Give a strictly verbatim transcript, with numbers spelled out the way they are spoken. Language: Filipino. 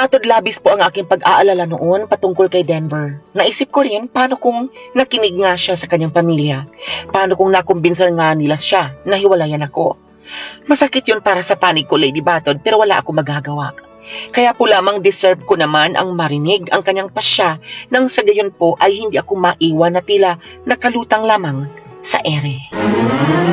Batod labis po ang aking pag-aalala noon patungkol kay Denver. Naisip ko rin paano kung nakinig nga siya sa kanyang pamilya. Paano kung nakumbinser nga nila siya na hiwalayan ako. Masakit yun para sa panig ko, Lady Batod, pero wala akong magagawa. Kaya po lamang deserve ko naman ang marinig ang kanyang pasya nang sa gayon po ay hindi ako maiwan na tila nakalutang lamang sa ere.